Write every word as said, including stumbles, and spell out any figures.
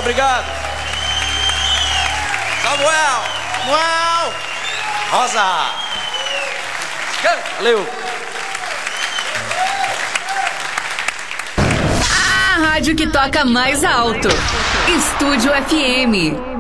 obrigado. Samuel. Uau! Rosa. Valeu. A rádio que toca mais alto. Estúdio F M.